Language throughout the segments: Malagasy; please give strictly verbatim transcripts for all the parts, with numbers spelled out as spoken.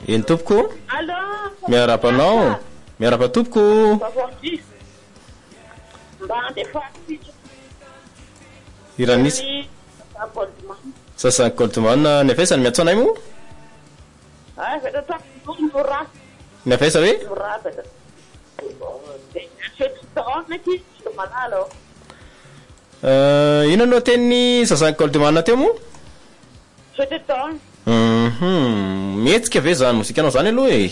eny tompoko Allô. miara-panao miara-pa tompoko iranisy sasany Goldman ny avesa ny miantsonay mo ny avesa hoe ino no teny sasany Goldman teo mo mhm mihetsika ve zany mozika anao zany aloha e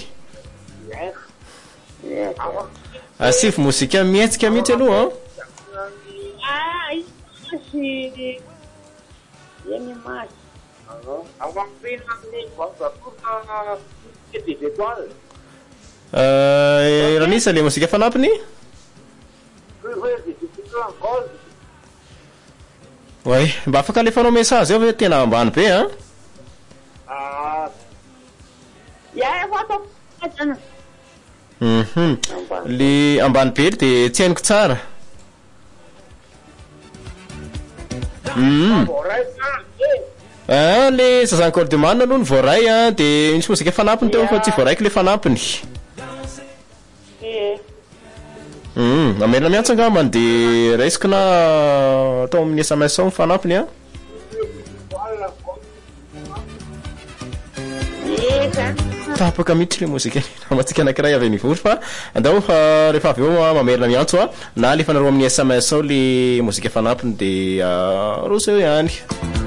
asif mozika mihetsika mihitsy aloha raha nisy le mozika fanampiny way mba afaka alefanao message eo hoe tena ambany be a mhm le ambany be de tsy hainiko tsara mhm ah le sasany Goldman aloha ny voaray a de misy mozika fanampiny teo fa tsy voaraiky le fanampiny mhm amelina miantsa angambany de raisiko na atao amin'ny S M S ao fanampiny a tapaka mihitsy le mozika namatsika anankiray avy nivory fa andao rehefa avy eo mamerina miantso a na alefa nareo amin'ny S M S ao le mozika fanampiny de roso eo ihany